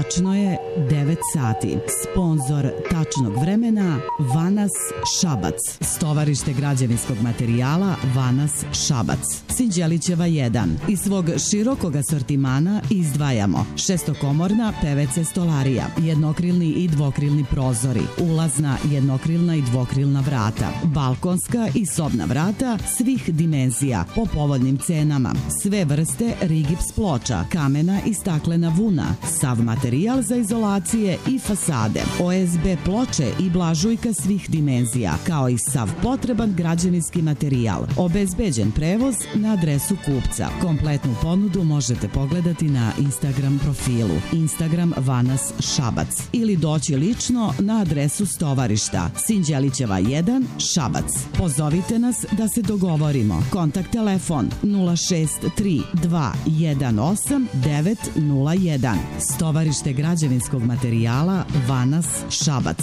Tačno je 9 sati. Sponzor tačnog vremena Vanas Šabac. Stovarište građevinskog materijala Vanas Šabac. Sinđelićeva 1. Iz svog širokog asortimana izdvajamo šestokomorna PVC stolarija, jednokrilni i dvokrilni prozori, ulazna, jednokrilna i dvokrilna vrata, balkonska i sobna vrata svih dimenzija po povoljnim cenama, sve vrste rigips ploča, kamena i staklena vuna, sav materijal za izolacije i fasade, OSB ploče i blažujka svih dimenzija, kao i sav potreban građevinski materijal. Obezbeđen prevoz na adresu kupca. Kompletnu ponudu možete pogledati na Instagram profilu Instagram Vanas Šabac ili doći lično na adresu stovarišta Sinđelićeva 1 Šabac. Pozovite nas da se dogovorimo. Kontakt telefon 063 218 901. Stovarište građevinskog materijala Vanas Šabac.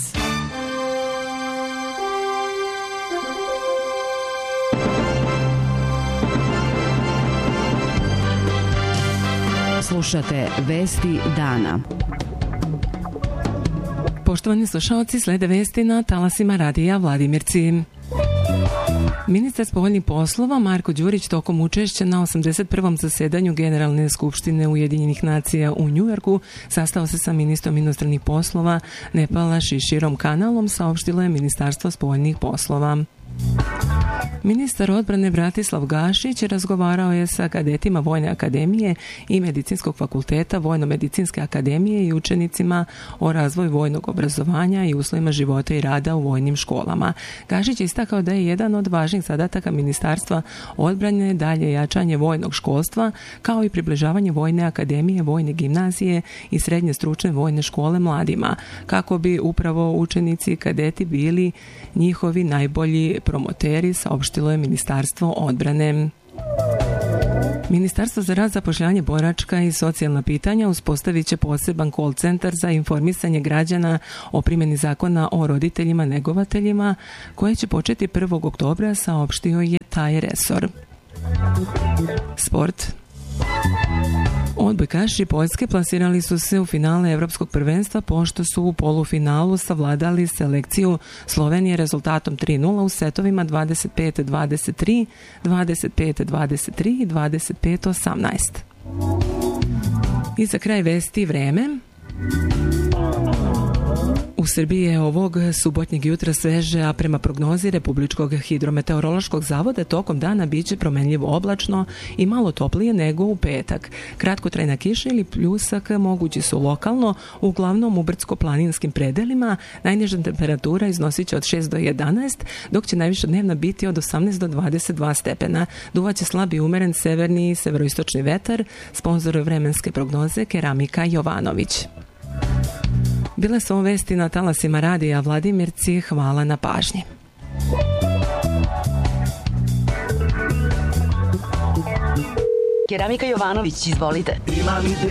Slušate Vesti dana. Poštovani slušalci, slede vesti na talasima radija Vladimirci. Ministar spoljnih poslova Marko Đurić tokom učešća na 81. zasedanju Generalne skupštine Ujedinjenih nacija u Njujorku sastao se sa ministrom inostranih poslova Nepala Šiširom Kanalom, saopštilo je Ministarstvo spoljnih poslova. Ministar odbrane Bratislav Gašić razgovarao je sa kadetima Vojne akademije i Medicinskog fakulteta Vojno-medicinske akademije i učenicima o razvoju vojnog obrazovanja i uslovima života i rada u vojnim školama. Gašić je istakao da je jedan od važnih zadataka Ministarstva odbrane dalje jačanje vojnog školstva, kao i približavanje Vojne akademije, Vojne gimnazije i Srednje stručne vojne škole mladima, kako bi upravo učenici i kadeti bili njihovi najbolji promoteri, saopštilo je Ministarstvo odbrane. Ministarstvo za rad, zapošljavanje, boračka i socijalna pitanja uspostavit će poseban call centar za informisanje građana o primjeni zakona o roditeljima negovateljima, koje će početi 1. oktobra, saopštio je taj resor. Sport. Odbojkaši Poljske plasirali su se u finale Evropskog prvenstva pošto su u polufinalu savladali selekciju Slovenije rezultatom 3:0 u setovima 25-23, 25-23 i 25-18. I za kraj vesti vreme. U Srbiji je ovog subotnjeg jutra sveže, a prema prognozi Republičkog hidrometeorološkog zavoda tokom dana biće promenljivo oblačno i malo toplije nego u petak. Kratkotrajna kiša ili pljusak mogući su lokalno, uglavnom u brdsko-planinskim predelima. Najniža temperatura iznosit će od 6 do 11, dok će najviša dnevna biti od 18 do 22 stepena. Duvaće slab i umeren severni i severoistočni vetar. Sponzor vremenske prognoze Keramika Jovanović. Bile su ovo vesti na talasima radija Vladimirci. Hvala na pažnji. Keramika Jovanović, izvolite.